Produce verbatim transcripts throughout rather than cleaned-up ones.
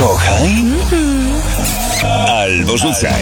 Kochaj albo rzucaj.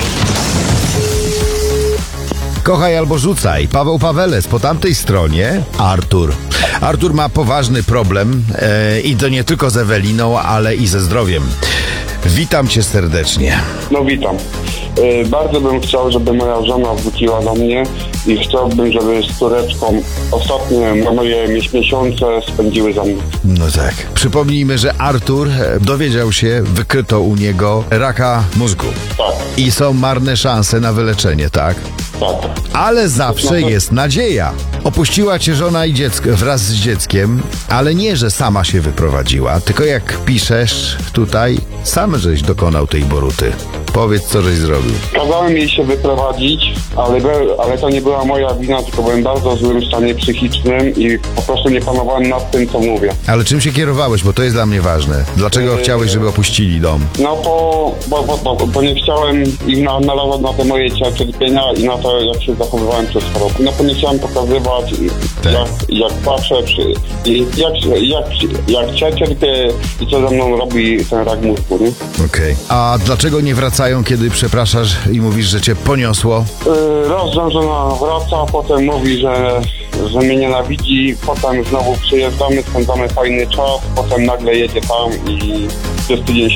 Kochaj albo rzucaj. Paweł Paweles, po tamtej stronie Artur. Artur ma poważny problem e, i to nie tylko z Eweliną, ale i ze zdrowiem. Witam cię serdecznie. No witam. Yy, bardzo bym chciał, żeby moja żona wróciła do mnie i chciałbym, żeby z córeczką ostatnie moje miesiące spędziły za mną. No tak. Przypomnijmy, że Artur e, dowiedział się, wykryto u niego raka mózgu. Tak, I są marne szanse na wyleczenie, tak? tak. Ale zawsze jest nadzieja. Opuściła cię żona i dziecko wraz z dzieckiem, ale nie, że sama się wyprowadziła, tylko jak piszesz tutaj, sam żeś dokonał tej boruty. Powiedz, co żeś zrobił. Kazałem jej się wyprowadzić, ale, be, ale to nie była moja wina, tylko byłem w bardzo złym stanie psychicznym i po prostu nie panowałem nad tym, co mówię. Ale czym się kierowałeś, bo to jest dla mnie ważne. Dlaczego Yy... chciałeś, żeby opuścili dom? No bo, bo, bo, bo, bo nie chciałem ich na, narażać na te moje cierpienia i na to, jak się zachowywałem przez chorobę. No bo nie chciałem pokazywać, Tak. jak, jak patrzę, przy, i jak, jak, jak ja cierpię i co ze mną robi ten rak mózgu, nie? Okej. A dlaczego nie wracają, kiedy przepraszasz i mówisz, że cię poniosło? Yy, raz żona wraca, potem mówi, że, że mnie nienawidzi, potem znowu przyjeżdżamy, spędzamy fajny czas, potem nagle jedzie tam i przez tydzień